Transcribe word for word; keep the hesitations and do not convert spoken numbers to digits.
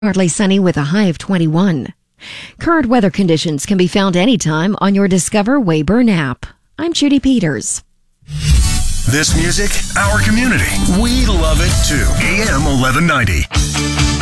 Partly sunny with a high of twenty-one. Current weather conditions can be found anytime on your Discover Wayburn app. I'm Judy Peters. This music, our community. We love it too. A M eleven ninety.